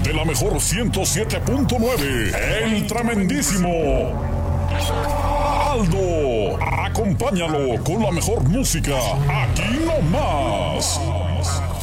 de la mejor 107.9, el tremendísimo Aldo. Acompáñalo con la mejor música, aquí nomás.